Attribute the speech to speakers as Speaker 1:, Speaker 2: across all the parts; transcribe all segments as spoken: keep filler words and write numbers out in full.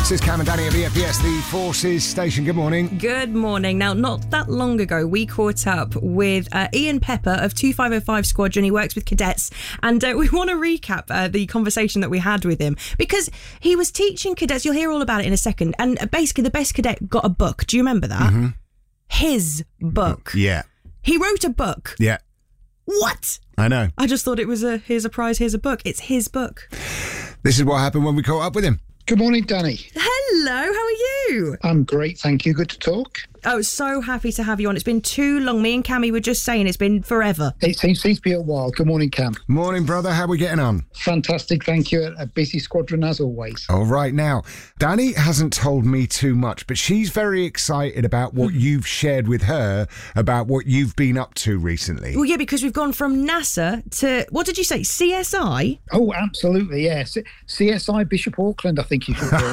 Speaker 1: This is Cam and Danny at V F B S, the Forces Station. Good morning.
Speaker 2: Good morning. Now, not that long ago, we caught up with uh, Ian Pepper of two five oh five Squadron. He works with cadets, and uh, we want to recap uh, the conversation that we had with him, because he was teaching cadets. You'll hear all about it in a second. And basically, the best cadet got a book. Do you remember that?
Speaker 1: Mm-hmm.
Speaker 2: His book.
Speaker 1: Yeah.
Speaker 2: He wrote a book.
Speaker 1: Yeah.
Speaker 2: What?
Speaker 1: I know.
Speaker 2: I just thought it was a, here's a prize, here's a book. It's his book.
Speaker 1: This is what happened when we caught up with him.
Speaker 3: Good morning, Danny.
Speaker 2: Hello, how are you?
Speaker 3: I'm great, thank you. Good to talk.
Speaker 2: Oh, so happy to have you on. It's been too long. Me and Cammy were just saying it's been forever.
Speaker 3: It seems, seems to be a while. Good morning, Cam.
Speaker 1: Morning, brother. How are we getting on?
Speaker 3: Fantastic, thank you. A busy squadron as always.
Speaker 1: All right, now, Danny hasn't told me too much, but she's very excited about what you've shared with her about what you've been up to recently.
Speaker 2: Well, yeah, because we've gone from NASA to, what did you say, C S I?
Speaker 3: Oh, absolutely, yes. C S I Bishop Auckland, I think you should call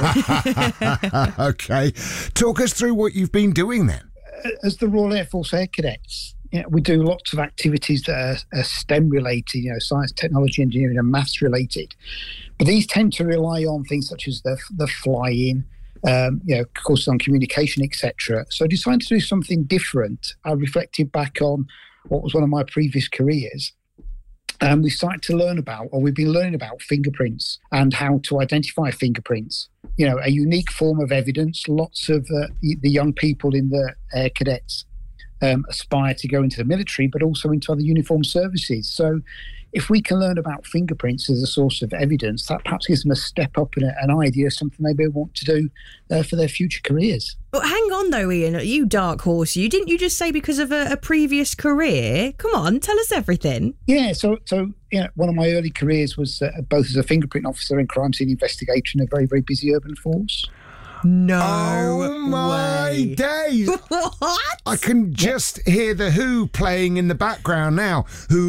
Speaker 3: it.
Speaker 1: Okay. Talk us through what you've been doing then.
Speaker 3: As the Royal Air Force Air Cadets, you know, we do lots of activities that are, are STEM related, you know, science, technology, engineering and maths related. But these tend to rely on things such as the, the flying, um, you know, courses on communication, et cetera. So I decided to do something different. I reflected back on what was one of my previous careers. And we started to learn about, or we've been learning about fingerprints and how to identify fingerprints. You know, a unique form of evidence. Lots of uh, the young people in the Air Cadets um, aspire to go into the military, but also into other uniformed services. So if we can learn about fingerprints as a source of evidence, that perhaps gives them a step up and an idea of something they may want to do uh, for their future careers.
Speaker 2: But hang on though, Ian, you dark horse, you didn't you just say because of a, a previous career? Come on, tell us everything.
Speaker 3: Yeah, so so yeah, one of my early careers was uh, both as a fingerprint officer and crime scene investigator in a very, very busy urban force.
Speaker 2: No
Speaker 1: Oh my
Speaker 2: way.
Speaker 1: days.
Speaker 2: What?
Speaker 1: I can just hear the Who playing in the background now.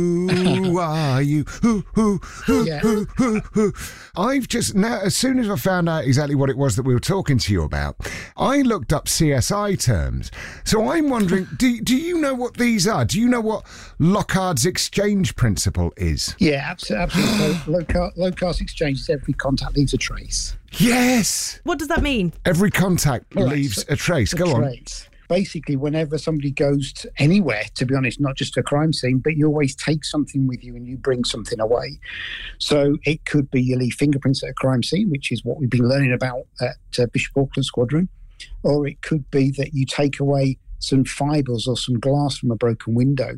Speaker 1: Who are you? Who, who, who,
Speaker 3: Yeah.
Speaker 1: who, who, who. I've just, now, as soon as I found out exactly what it was that we were talking to you about, I looked up C S I terms. So I'm wondering, do, do you know what these are? Do you know what Locard's exchange principle is?
Speaker 3: Yeah, absolutely. absolutely. So low, car, low cost exchanges, every contact leaves a trace.
Speaker 1: Yes.
Speaker 2: What does that mean?
Speaker 1: Every contact
Speaker 3: All right,
Speaker 1: leaves
Speaker 3: so
Speaker 1: a trace.
Speaker 3: a
Speaker 1: Go on.
Speaker 3: trace. Basically, whenever somebody goes to anywhere, to be honest, not just a crime scene, but you always take something with you and you bring something away. So it could be you leave fingerprints at a crime scene, which is what we've been learning about at uh, Bishop Auckland Squadron, or it could be that you take away some fibres or some glass from a broken window.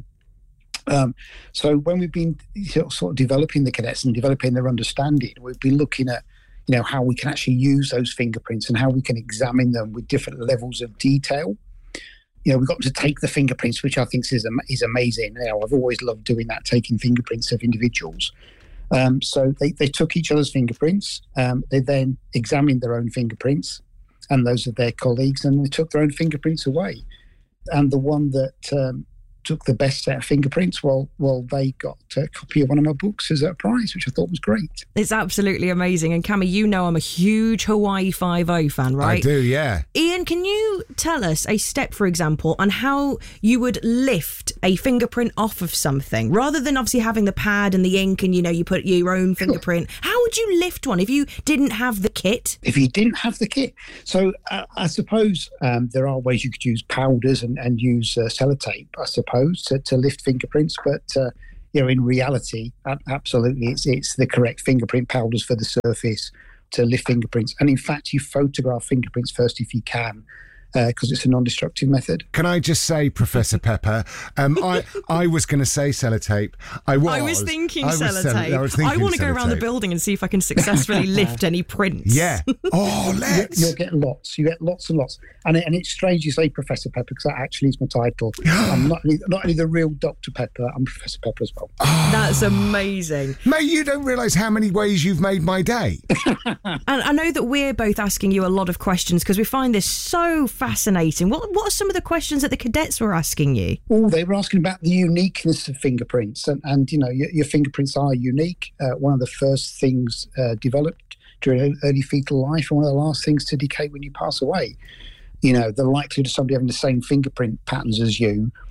Speaker 3: Um, so when we've been sort of developing the cadets and developing their understanding, we've been looking at, you know, how we can actually use those fingerprints and how we can examine them with different levels of detail. You know, we've got to take the fingerprints, which I think is is amazing. You know, I've always loved doing that, taking fingerprints of individuals. Um, so they, they took each other's fingerprints. Um, they then examined their own fingerprints and those of their colleagues, and they took their own fingerprints away. And the one that um, took the best set of fingerprints, well, well, they got a copy of one of my books as a prize, which I thought was great.
Speaker 2: It's absolutely amazing. And Cammy, you know I'm a huge Hawaii Five-O fan, right?
Speaker 1: I do, yeah.
Speaker 2: Ian, can you tell us a step, for example, on how you would lift a fingerprint off of something, rather than obviously having the pad and the ink and, you know, you put your own fingerprint? Sure. How would you lift one if you didn't have the kit?
Speaker 3: If you didn't have the kit. So uh, I suppose um, there are ways you could use powders and, and use uh, sellotape, I suppose, to, to lift fingerprints. But, uh, you know, in reality, absolutely, it's, it's the correct fingerprint powders for the surface to lift fingerprints. And in fact, you photograph fingerprints first if you can, because uh, it's a non-destructive method.
Speaker 1: Can I just say, Professor Pepper, um, I I was going to say sellotape. I was.
Speaker 2: I was thinking
Speaker 1: I was
Speaker 2: sellotape.
Speaker 1: Cell- I, was thinking
Speaker 2: I want to go around the
Speaker 1: sellotape.
Speaker 2: building and see if I can successfully lift any prints.
Speaker 1: Yeah. Oh, let's.
Speaker 3: You'll get lots. You get lots and lots. And, it, and it's strange you say Professor Pepper, because that actually is my title. I'm not only, not only the real Doctor Pepper, I'm Professor Pepper as well.
Speaker 1: Oh.
Speaker 2: That's amazing.
Speaker 1: Mate, you don't realise how many ways you've made my day.
Speaker 2: And I know that we're both asking you a lot of questions because we find this so fascinating. What What are some of the questions that the cadets were asking you?
Speaker 3: Oh, they were asking about the uniqueness of fingerprints. And, and you know, your, your fingerprints are unique. Uh, one of the first things uh, developed during early fetal life and one of the last things to decay when you pass away. You know, the likelihood of somebody having the same fingerprint patterns as you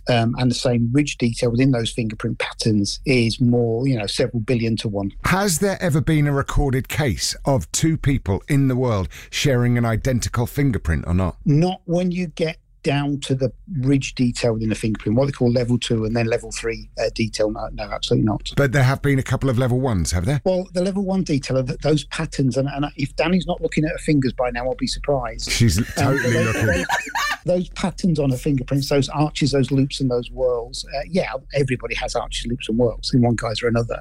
Speaker 3: Um, and the same ridge detail within those fingerprint patterns is more, you know, several billion to one.
Speaker 1: Has there ever been a recorded case of two people in the world sharing an identical fingerprint or not?
Speaker 3: Not when you get down to the ridge detail within the fingerprint, what they call level two and then level three uh, detail. No, no, absolutely not.
Speaker 1: But there have been a couple of level ones, have there?
Speaker 3: Well, the level one detail of those patterns, and, and if Danny's not looking at her fingers by now, I'll be surprised.
Speaker 1: She's totally
Speaker 3: um,
Speaker 1: looking.
Speaker 3: Those, those patterns on her fingerprints, those arches, those loops and those whorls, uh, yeah, everybody has arches, loops and whorls in one guise or another.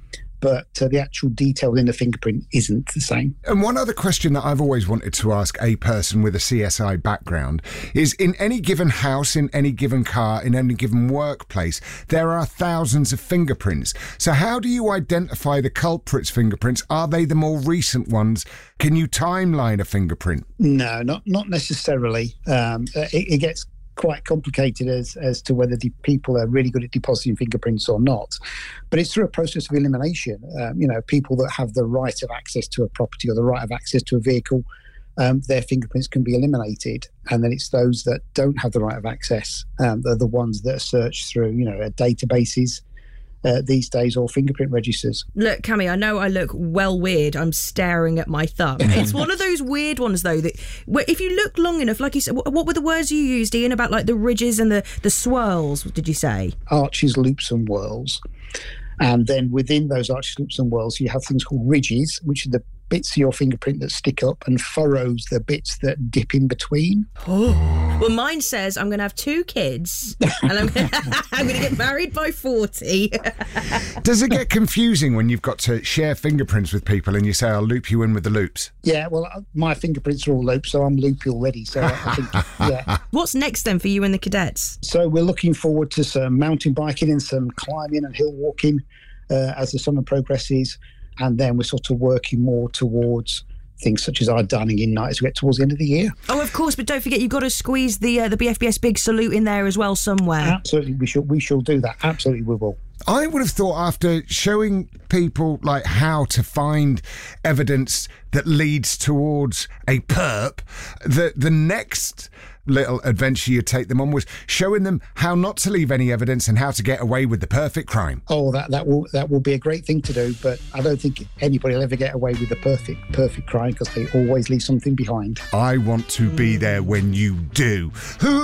Speaker 3: But uh, the actual detail in the fingerprint isn't the same.
Speaker 1: And one other question that I've always wanted to ask a person with a C S I background is, in any given house, in any given car, in any given workplace, there are thousands of fingerprints. So how do you identify the culprit's fingerprints? Are they the more recent ones? Can you timeline a fingerprint?
Speaker 3: No, not not necessarily. Um, it, it gets quite complicated as as to whether the people are really good at depositing fingerprints or not. But it's through a process of elimination. Um, you know, people that have the right of access to a property or the right of access to a vehicle, um, their fingerprints can be eliminated. And then it's those that don't have the right of access, um, they're the ones that are searched through, you know, databases uh, these days, or fingerprint registers.
Speaker 2: Look, Cammy, I know I look well weird. I'm staring at my thumb. It's one of those weird ones, though, that where if you look long enough, like you said, what were the words you used, Ian, about like the ridges and the, the swirls, did you say?
Speaker 3: Arches, loops and whorls. And then within those arches, loops and whorls, you have things called ridges, which are the bits of your fingerprint that stick up, and furrows, the bits that dip in between.
Speaker 2: Oh. Well, mine says I'm going to have two kids and I'm going I'm going to get married by forty.
Speaker 1: Does it get confusing when you've got to share fingerprints with people and you say, I'll loop you in with the loops?
Speaker 3: Yeah, well, my fingerprints are all looped, so I'm loopy already. So I think, yeah.
Speaker 2: What's next then for you and the cadets?
Speaker 3: So we're looking forward to some mountain biking and some climbing and hill walking uh, as the summer progresses. And then we're sort of working more towards things such as our dining in night as we get towards the end of the year.
Speaker 2: Oh, of course, but don't forget you've got to squeeze the uh, the B F B S Big Salute in there as well somewhere.
Speaker 3: Absolutely, we shall we shall do that. Absolutely, we will.
Speaker 1: I would have thought, after showing people like how to find evidence that leads towards a perp, that the next little adventure you take them on was showing them how not to leave any evidence and how to get away with the perfect crime.
Speaker 3: Oh, that that will that will be a great thing to do, but I don't think anybody will ever get away with the perfect perfect crime, because they always leave something behind.
Speaker 1: I want to be there when you do. Who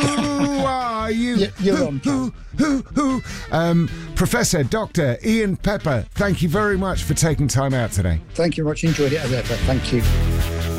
Speaker 1: are you?
Speaker 3: You're
Speaker 1: who,
Speaker 3: on.
Speaker 1: Who, who, who? Um, Professor Doctor Ian Pepper, thank you very much for taking time out today.
Speaker 3: Thank you very much. Enjoyed it as ever. Thank you.